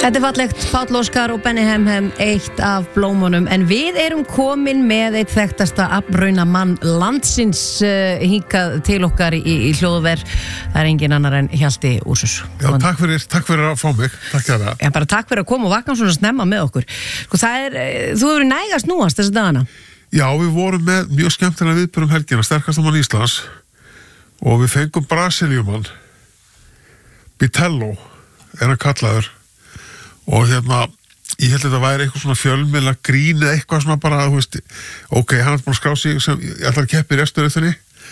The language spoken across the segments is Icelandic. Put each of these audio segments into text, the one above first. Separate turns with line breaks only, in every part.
Þetta fallegt, Páll Óskar og Benny Hemhem, eitt af blómunum. En við erum komin með eitt þekktasta afbraunamann landsins hingað til okkar í hljóðver. Það engin annar en Hjalti Úrsús.
Já, takk fyrir að fá mig. Takk fyrir það.
Já, bara takk fyrir að koma og vakna svona snemma með okkur. Sko, þú hefur nægast núast þessa dagana.
Já, við vorum með mjög skemmtilega viðburð helgina, sterkastamann Íslands, og við fengum Brasilíumann, Bitello, hann kallaður. Og ég held að þetta væri eitthvað svona fjölmiðla grín eða eitthvað svona bara, þú veist, ok, hann er bara að skrá sig sem ég ætlar að keppa í resturöðinni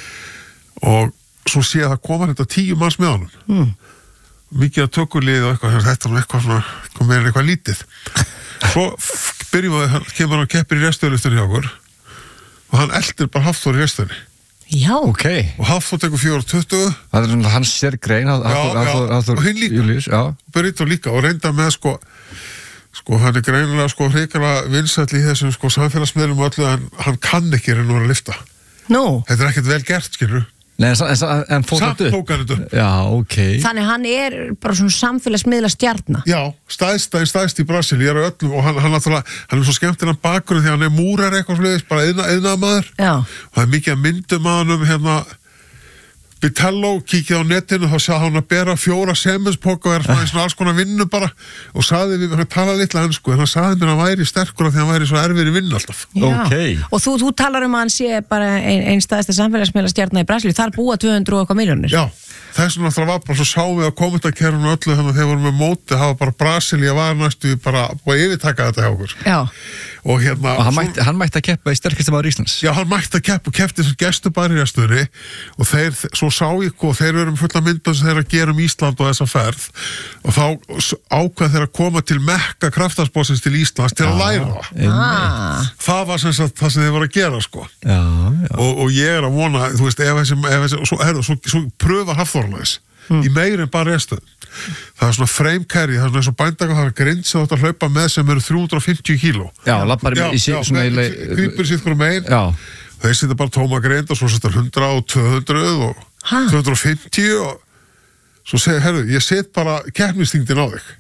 og svo sé að það koma þetta 10 manns með honum. Mikið að tökulið og eitthvað, þetta er eitthvað svona, meira en eitthvað lítið. Svo byrjum við að kemur hann að keppa í resturöðinni hjá okkur og hann eldir bara Hafþór í resturöðinni.
Já,
ok.
Og Hafþór tekur 4.20.
Það er hans sérgrein,
og hinn líka.
Júlíus, já.
Burrito líka og reynda með sko hann er greinilega hrikalega vinsæll í þessum samfélagsmiðlum og öllu en hann kann ekki reyna að lifta.
Nú.
Þetta er ekkert vel gert, skilur.
Nei, en
samt tók hann þetta.
Já, ok.
Þannig hann er bara svona samfélagsmiðla stjarna.
Já, stæðst í Brasilíu, ég er á öllum og hann er svo skemmtilega bakgrunn því hann er múrar eitthvað sliðis, bara iðnaðarmaður. Já. Og það er mikið að myndum að hann Bitello, kíkið á netinu, þá sá hann að bera 4 sementspoka og er svona alls konar vinnu bara og sagði við, hann talaði litla ensku en hann sagði mér að hann væri sterkur af því hann væri svo erfir í vinnu alltaf.
Já.
Okay.
Og þú talar að hann sé bara einn staðista samfélagsmiðla stjarna í Brasilíu, þar búa 200 og eitthvað milljónir. Já,
þess vegna það var bara svo sáum við á kommentakerfinu öllu þannig að þeir voru með móti, það var bara Brasilía var næstu bara búið að yfirtaka þetta hjá okkur.
Já.
Og
hann mætti að keppa í sterkasta maður Íslands.
Já, hann mætti að keppa og keppti sem gestur í restunni og svo sá ég og þeir eru fulla myndbönd sem þeir að gera Ísland og þessa ferð og þá ákvað þeir að koma til Mekka kraftarsbóðsins til Íslands til að læra það var sem sagt það sem þeir voru að gera sko. Já. Og ég er að vona, þú veist, svo pröfa Hafþórlaðis í meir en bara restunni. Það er svona frame carry, það er svona eins og bændaka, það er grind sem þú ætti að hlaupa með sem eru 350 kíló.
Já, lappar í svona
grípur sitt hverju megin.
Já.
Þeir setja bara tóma grind og svo setja 100 og 200 og 250 og svo segir, herru, ég set bara keppnisþyngdin á þig.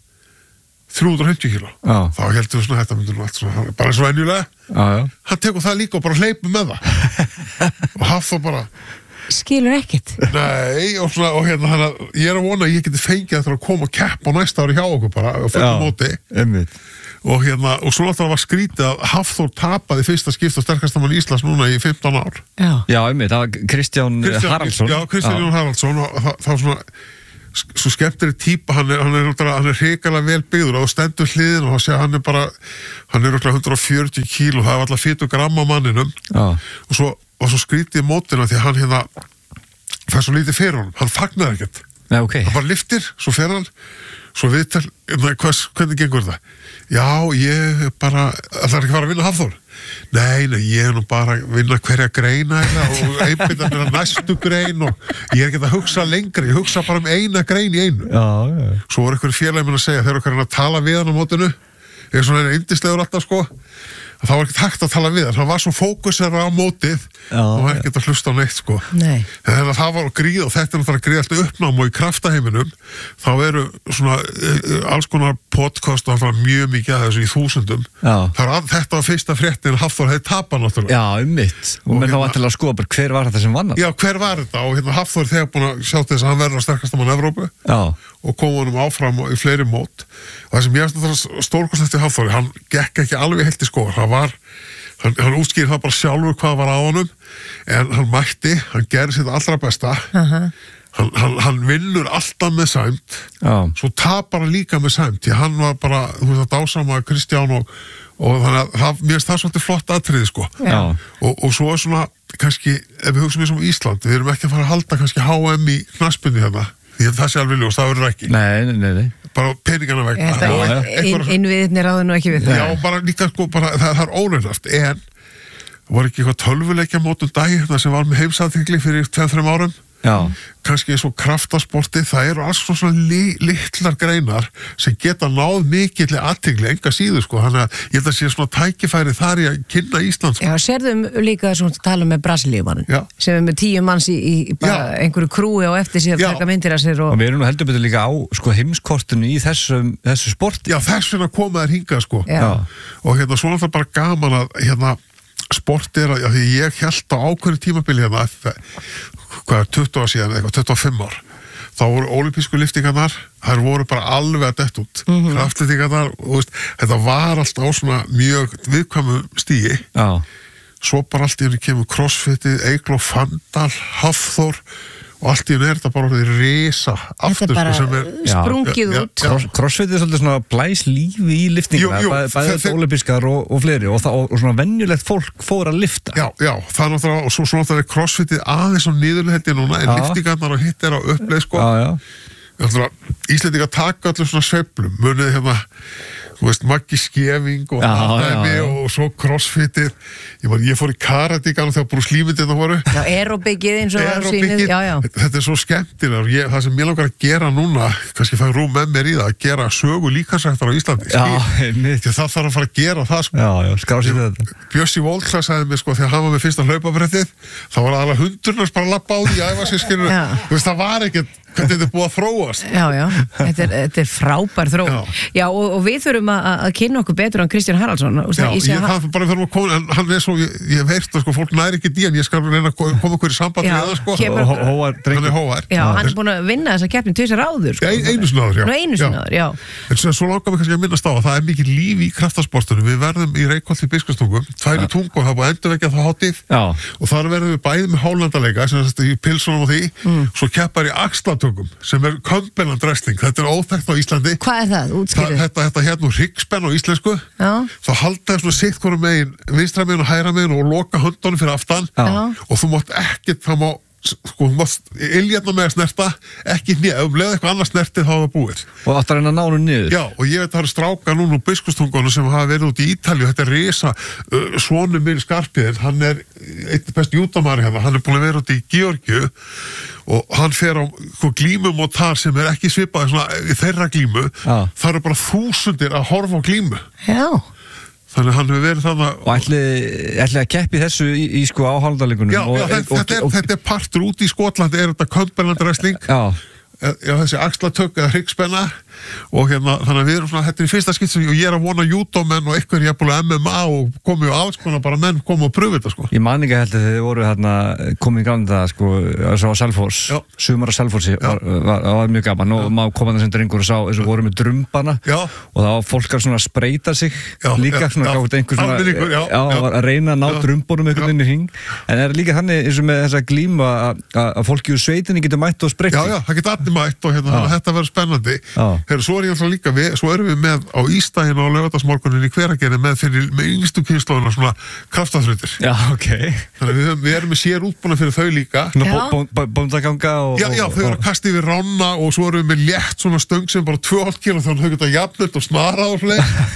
350 kíló. Já. Þá heldur við svona, þetta myndur nú allt svona, bara eins og venjulega. Já. Hann tekur það líka og bara hleypur með það. Og Hafþór bara
skilur ekkert.
Nei, og ég er að vona að ég geti fengið eftir að koma og keppa á næsta ári hjá okkur bara og fyrir móti.
Einmitt.
Og svo náttúrulega var skrítið að Hafþór tapaði fyrsta skipt á sterkastamann Íslands núna í 15 ár.
Já, einmitt, það var Kristján Haraldsson.
Já, Kristján Haraldsson og það var svona svo skemmtileg típa, hann er hrikalega vel byggður og stendur hliðin og hann er 140 kíló, það er alltaf 40 gram á manninum. Já. Og svo skrítið í mótina því að hann fær svo lítið fyrir honum, hann fagnar ekkert.
Nei, okay.
Hann bara lyftir, svo fer hann, svo viðtal, hvernig gengur það? Já, ég bara, það er ekki fara að vinna Hafþór. Nei, ég er nú bara að vinna hverja greina og einbita mér að næstu grein og ég er ekki að hugsa lengri, ég hugsa bara eina grein í einu. Já. Svo var einhverju félagi minn að segja, þegar okkar að tala við hann á mótinu, ég er svona yndislegur alltaf sko, það var ekkert hægt að tala við hann var svo fókusera á mótið og var ekkert að hlusta á neitt sko.
Nei.
Þegar það var gríð og þetta er náttúrulega gríð alltaf uppnám og í kraftaheiminum þá eru svona alls konar podcast og alltaf mjög mikið að þessu í 1000. Þetta var fyrsta fréttin Hafþór hefði tapað náttúrulega.
Já, einmitt. Og menn þá vantilega að skoða bara hver var þetta sem vann hann?
Já, hver var þetta og Hafþór þegar búin að sjá þess að hann verður að sterkasta mann Evrópu og kom honum áfram í fleiri mót. Og það sem ég er stórkostlegt í Hafþóri, hann gekk ekki alveg heilt í skór. Hann útskýrði það bara sjálfur hvað var á honum en hann mætti, hann gerði sitt allra besta hann vinnur alltaf með sæmt svo tapar hann líka með sæmt því hann var bara, þú veist að dásama Kristján og þannig að mér finnst það svolítið flott atriði sko og svo er svona, kannski ef við hugsaum eins og Ísland, við erum ekki að fara að halda kannski HM í knattspyrnu hérna því að það sé alveg ljós, það verður ekki
Nei
bara peningana vegna
innviðirnir ráðu nú ekki við það
Já, bara líka sko, það er óraunhaft en var ekki eitthvað tölvuleikja mótum dag sem var með heimsaðtingli fyrir 2-3 árum kannski eins og kraftasporti, það eru alls svona litlar greinar sem geta náð mikill athygli enga síður sko, þannig að ég held að sé svona tækifæri þar í að kynna Ísland sko.
Já, sérðum líka svona tala með Brasilíumann sem er með 10 manns í bara einhverju krúi á eftir sig að taka myndir af sér og
við erum nú heldur betur líka á sko heimskortinu í þessu sporti.
Já, þess vegna koma þær hingað sko og hérna svona það bara gaman að hérna sport er að, því ég held á ákveðnu tímabili hérna, hvað 20 ár síðan, eitthvað 25 ár, þá voru ólympísku lyftingarnar, þær voru bara alveg að detta út, kraftlyftingarnar, þetta var alltaf á svona mjög viðkvæmu stígi, svo bara allt í henni kemur crossfitið, Eygló Fandal, Hafþór, og allt í henni þetta bara orðið risa aftur.
Þetta bara sem sprungið út.
Crossfit er svolítið svona blæs lífi í lyftingar, bæðið ólympískar og fleiri og svona venjulegt fólk fór að lyfta.
Já, það er náttúrulega, og svo náttúrulega er crossfitið aðeins á niðurleiti núna, en lyftingarnar og hitt er á uppleið sko. Íslendingar taka allir svona sveiflum, munið hérna, Maggi Skeving og og svo crossfitið, ég fór í karatíkan og þegar Bruce Lee-myndirnar voru.
Já, aerobikið eins og var sýnið,
Þetta er svo skemmtilega, það sem ég langar að gera núna, kannski fæ rúm með mér í það, að gera sögu líkamsræktar á Íslandi. Það þarf að fara að gera það, sko.
Já, skrásið þetta.
Bjössi Volkla sagði mér, sko, þegar hann var með fyrsta hlaupabrettið, þá var aðalega hundurnars bara að labba á því, æfa sér, skilur. Það var ekkert hvernig þetta er búið að þróast.
Þetta er frábær þróun. Já, og við þurfum að kynna okkur betur en Kristján Haraldsson.
Það bara fyrir að koma, en hann er svo, ég hef heyrt að sko, fólk næri ekki díðan, ég skal reyna að koma okkur í samband við það, sko. Hann er hóvar.
Já, hann er búin að vinna þessa keppni 2 áður, sko.
Einu sinni áður, já. En svo langar við kannski að minnast á að það er mikið líf í kraftasportunum. Við verðum í Reykholt í Biskupstungum, 2 tungur, það er búið að endurvekja það hátíð og þar verðum við bæði með hálflandaleika sem í pilsunum og því, svo keppar í axlatökum sem er Cumberland wrestling, þetta er óþekkt á Íslandi.
Hvað er það? Útskýrðu.
Þetta hérna hryggspenn á íslensku, þá halda þér svona sitt hvorum megin, vinstra megin og hægra megin og loka höndunum fyrir aftan og þú mátt ekkert, það má sko, þú mátt iljarnar með að snerta ekki ef leið eitthvað annars snertið þá er það búið.
Og þetta er að ná hún niður?
Já, og ég veit að það eru strákar núna úr Biskupstungunum sem hafa verið út í Ítalíu, þetta er risa sonur minn Skarphéðinn, hann er eitt best júdómari hérna, hann er búin að vera út í Georgíu og hann fer á glímum og þar sem er ekki svipað svona þeirra glímu, það eru bara þúsundir að horfa á glímu.
Já.
Þannig hann hefur verið þannig
og ætli að keppi þessu í sko áhaldalegunum.
Já, þetta er partur út í Skotlandi, er þetta Cumberland wrestling. Já, þessi axlatök eða hryggspenna og hérna, þannig að við erum svona, þetta er í fyrsta skipt sem og ég er að vona júdómenn og eitthvað jafnvel MMA og komið á alls konar bara menn komið og pröfu þetta sko.
Ég man ekki held að þið voru hérna komið í ganga sko, á Selfoss, sumar á Selfossi var mjög gaman og maður kom að þessum drengur og sá þess að voru með drumbana og það var fólk að svona spreita sig líka svona gátt einhver svona að reyna að ná drumbunum einhvern veginn í hring, en er líka þannig eins og með þessa glíma að fólki úr sveitinni getur mætt og spreytt sig.
Já, það getur allir mætt og hérna, þetta verður spennandi. Svo er ég alltaf líka, svo erum við með á Ísdaginn á laugardagsmorgunin í Hveragerði með yngstu kynslóðuna svona kraftaþrautir.
Já, ok.
Þannig að við erum með sér útbúna fyrir þau líka.
Svona bóndaganga og...
Já, þau eru að kasta yfir rána og svo erum við með létt svona stöng sem bara 2,5 kíló þannig að þau geta jafnult og snarað og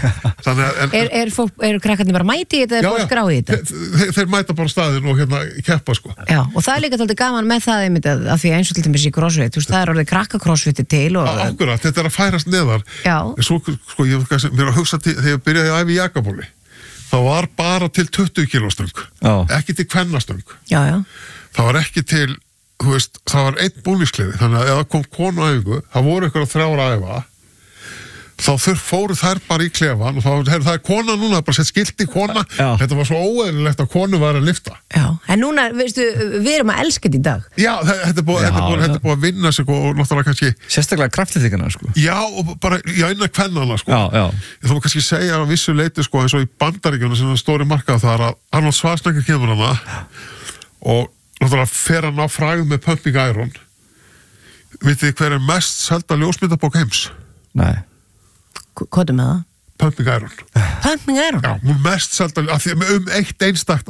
fleiri.
Eru krakkarnir bara mæti í þetta eða bara skráði í þetta?
Þeir mæta bara staðinn og hérna keppa sko.
Já, og það er líka svolítið gaman með það einmitt að því eins og til dæmis í crossfit, það er orðið krakkakrossfiti til og...
Akkurat, þetta er að færast neðar. Svo, sko, ég er að hugsa þegar ég byrjaði að æfa í Jakobóli, þá var bara til 20 kíló stöng, ekki til kvennastöng. Það var ekki til, þú veist, það var einn búningsklefi, þannig að ef það kom konu á æfingu, það voru ykkur að 3 ára að æfa, þá fóru þær bara í klefan og það er kona núna, bara sett skilti kona, þetta var svo óeðlilegt að konu var að lyfta.
Já, en núna, veistu, við erum að elska þetta í dag.
Já, þetta er búið að vinna sig og náttúrulega kannski...
Sérstaklega kraftlyftingarna, sko.
Já, og bara, innan kvennana, sko. Ég þó kannski segja á vissu leiti, sko, eins og í Bandaríkjunum sem það stóri markað þar að Arnold Schwarzenegger kemur hana og náttúrulega fer hann á fræð með Pumping Iron. Vitið þið hver er mest selda ljósmyndabók heims?
Nei.
Hvað er með það?
Pumping Iron.
Pumping Iron?
Já, mest seldan, eitt einstakt,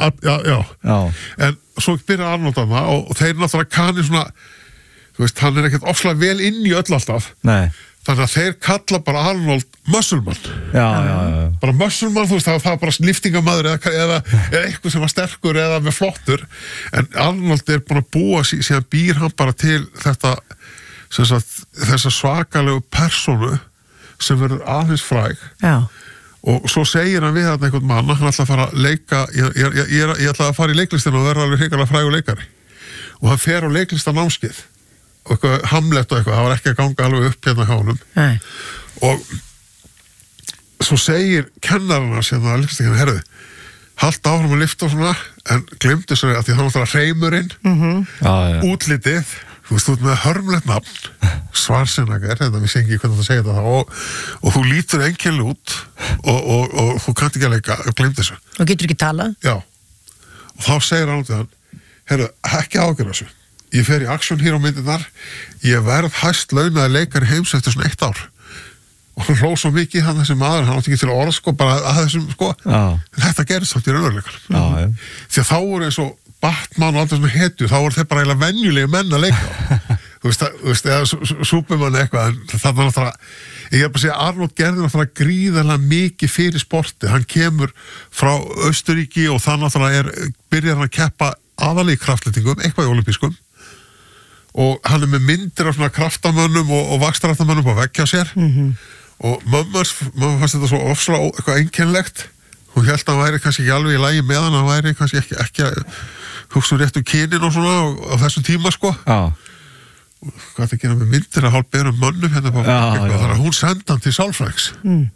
en svo byrja Arnold að það og þeir náttúrulega kanni svona, þú veist, hann er ekkert ofslega vel inn í öll alltaf.
Nei.
þannig að þeir kalla bara Arnold Muscleman.
Já.
Bara Muscleman, þú veist, það var bara liftingamaður eða eitthvað sem var sterkur eða með flottur, en Arnold er búin að búa síðan býr hann bara til þetta, þessa svakalegu persónu sem verður aðeins fræg.
Já.
Og svo segir hann við hann einhvern mann, hann ætla að fara að leika, ég ætla að fara í leiklistina og verða alveg hrikalega frægur leikari. Og hann fer á leiklistanámskeið og eitthvað Hamlet og eitthvað, það var ekki að ganga alveg upp hérna hjá honum.
Nei. Og
svo segir kennarinn hans hérna að leiklistakennarinn, herðu, halda áfram að lifta og svona, en glemdi svo að því hann var hreimurinn, útlitið, þú veist, þú ert með hörmlegt nafn, Schwarzenegger, þetta við sengi hvernig það segja þetta, og þú lítur einkennilega út og þú kannt ekki að leika, glemdi þessu.
Og getur ekki talað?
Já. Og þá segir hann til hann, herru, ekki ágjörða þessu. Ég fer í Action Hero myndirnar, ég verð hæst launaði leikari heims eftir svona 1 ár. Og hann hló svo mikið hann þessi maður, hann átti ekki til orð sko, bara að þessum sko, þetta gerist þátt í raunveruleikanum. Því að þá voru eins og Batman og alltaf svona hetju, þá voru þeir bara eiginlega venjulegi menn að leika. Þú veist, eða Superman eitthvað, en það var náttúrulega, ég er bara að segja, Arnold gerði náttúrulega gríðarlega mikið fyrir sporti, hann kemur frá Austurríki og það náttúrulega byrjar hann að keppa aðalegi kraftlyftingum, eitthvað í olimpískum, og hann með myndir af svona kraftamönnum og vaxtaraftamönnum á veggja sér og mamma fannst þetta svo ofslega eitthvað einkennlegt, hún held að hann væri kannski ekki alveg í lagi með hann væri kannski ekki að hugsa rétt kynin og svona á þessum tíma sko hvað þetta gera með myndir að hálf berum mönnum hérna på veggja, þannig að hún senda hann til sálfræðings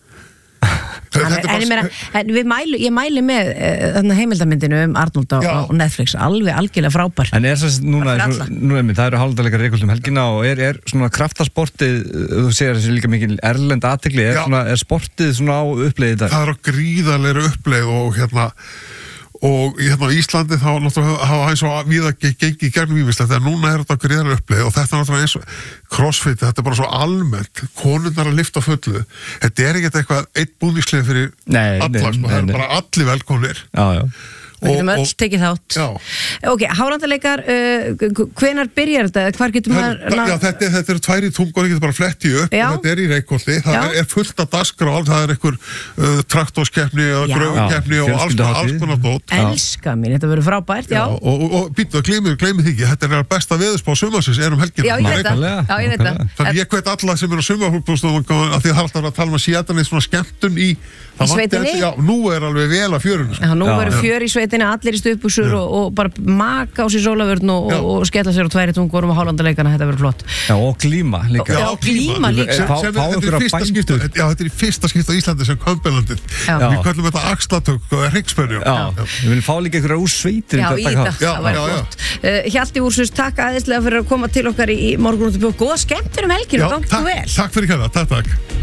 ég mæli með heimildamyndinu Arnold á Netflix, alveg algjörlega frábær.
En núna það eru hálfdalega reikvöld helgina og er svona kraftasportið, þú segir þessi líka mikil erlend athygli, er sportið svona á uppleið í dag? Það
er á gríðarlega uppleið og hérna á Íslandi þá náttúrulega hafa eins og við að gengi í gegnum ímislegt, en núna þetta á gríðarlega uppleið og þetta náttúrulega eins og crossfit, þetta bara svo almennt, konurnar að lifta fullu, þetta ekkert eitthvað eitt búningslið fyrir alla, það er bara allir velkonir.
Við getum öll tekið þátt. Ok, hálfandaleikar, hvenær byrjar þetta? Hvar getur maður...
Já, þetta eru 2 í tungur, það getur bara flettið upp og þetta í Reykholti, það er fullt af dagskrá, það er einhver traktorskeppni og gröfukeppni og alls konar dót.
Elska mín, þetta verður frábært, já.
Og býttu, gleymið því ekki, þetta er besta veðurspá sumarsins, helgina.
Já, ég veit það.
Þannig ég hvet alla sem eru á sumarhúsbústum að því það alltaf að tala að sétan svona skemmtun í
sveitinni.
Já, nú alveg vel að fjörunum.
Nú verður fjör í sveitinni, allir í stuðbuxur og bara maka á sér sólavörn og skella sér á 2 tungur og hálfandaleikana, þetta verður flott.
Já, og glíma líka.
Já, glíma líka.
Þetta er í fyrsta skipta á Íslandi sem Kömbelandin. Við kallum þetta axlatök og hryggspörjum.
Við viljum fá líka ykkur úr sveitir.
Já, í það væri flott. Hjalti Úrsús, takk æðislega fyrir að koma til okkar í Morgunúttabjóð. Góða skemmtur helgina, gangi þú vel.
Takk fyrir hérna, takk.